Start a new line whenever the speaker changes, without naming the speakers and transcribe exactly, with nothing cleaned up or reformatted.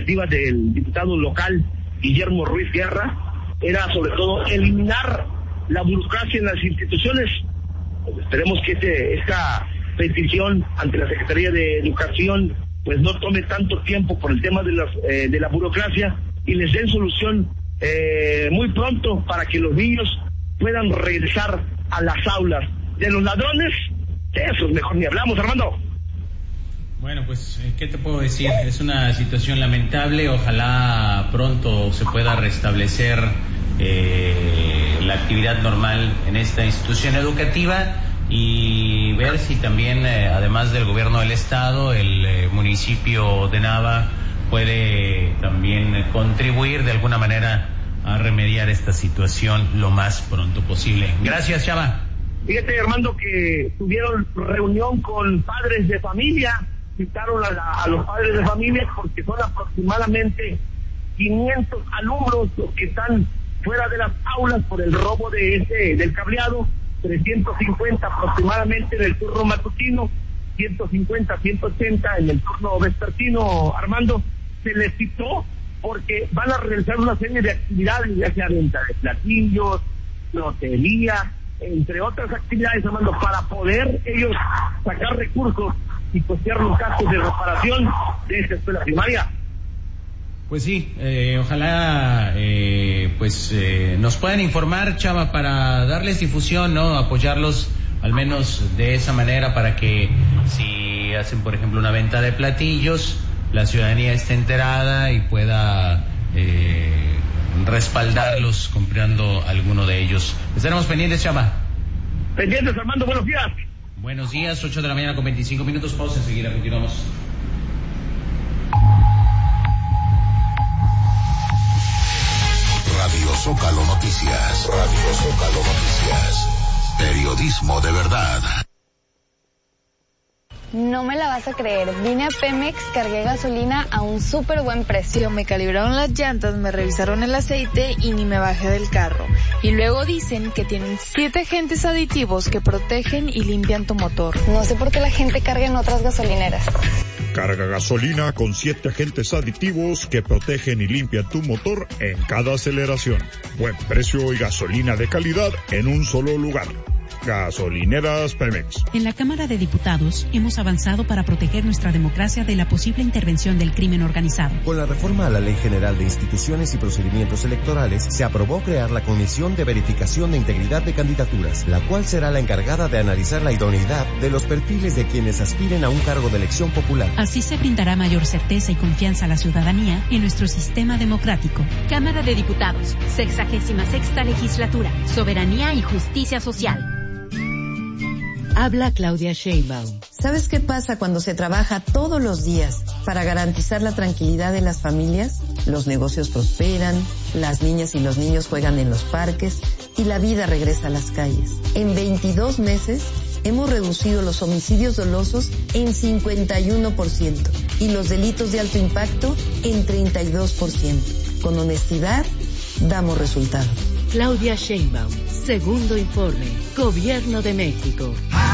iniciativa del diputado local Guillermo Ruiz Guerra era sobre todo eliminar la burocracia en las instituciones. Pues esperemos que este, esta petición ante la Secretaría de Educación pues no tome tanto tiempo por el tema de, las, eh, de la burocracia y les den solución eh, muy pronto para que los niños puedan regresar a las aulas. De los ladrones, de esos mejor ni hablamos, Armando.
Bueno, pues, ¿qué te puedo decir? Es una situación lamentable. Ojalá pronto se pueda restablecer eh, la actividad normal en esta institución educativa y ver si también, eh, además del gobierno del estado, el eh, municipio de Nava puede también contribuir de alguna manera a remediar esta situación lo más pronto posible. Gracias, Chava.
Fíjate, Armando, que tuvieron reunión con padres de familia, citaron a, la, a los padres de familia porque son aproximadamente quinientos alumnos los que están fuera de las aulas por el robo de ese del cableado, trescientos cincuenta aproximadamente en el turno matutino, ciento cincuenta, ciento ochenta en el turno vespertino. Armando, se les citó porque van a realizar una serie de actividades, ya sea venta de platillos, lotería, entre otras actividades, Armando, para poder ellos sacar recursos y costear los gastos de reparación de esta escuela primaria.
Pues sí, eh, ojalá eh, pues eh, nos puedan informar, Chava, para darles difusión, ¿no? Apoyarlos al menos de esa manera para que si hacen, por ejemplo, una venta de platillos, la ciudadanía esté enterada y pueda eh, respaldarlos comprando alguno de ellos. Estaremos pendientes, Chava.
Pendientes, Armando, buenos días.
Buenos días, ocho de la mañana con veinticinco minutos, pausa, enseguida continuamos.
Radio Zócalo Noticias, Radio Zócalo Noticias, periodismo de verdad.
No me la vas a creer, vine a Pemex, cargué gasolina a un súper buen precio.
Me calibraron las llantas, me revisaron el aceite y ni me bajé del carro. Y luego dicen que tienen siete agentes aditivos que protegen y limpian tu motor.
No sé por qué la gente carga en otras gasolineras.
Carga gasolina con siete agentes aditivos que protegen y limpian tu motor en cada aceleración. Buen precio y gasolina de calidad en un solo lugar. Gasolineras Pemex.
En la Cámara de Diputados hemos avanzado para proteger nuestra democracia de la posible intervención del crimen organizado.
Con la reforma a la Ley General de Instituciones y Procedimientos Electorales, se aprobó crear la Comisión de Verificación de Integridad de Candidaturas, la cual será la encargada de analizar la idoneidad de los perfiles de quienes aspiren a un cargo de elección popular.
Así se brindará mayor certeza y confianza a la ciudadanía en nuestro sistema democrático.
Cámara de Diputados, sexagésima sexta legislatura, soberanía y justicia social.
Habla Claudia Sheinbaum.
¿Sabes qué pasa cuando se trabaja todos los días para garantizar la tranquilidad de las familias? Los negocios prosperan, las niñas y los niños juegan en los parques y la vida regresa a las calles. En veintidós meses hemos reducido los homicidios dolosos en cincuenta y uno por ciento y los delitos de alto impacto en treinta y dos por ciento. Con honestidad, damos resultados.
Claudia Sheinbaum, segundo informe, Gobierno de México.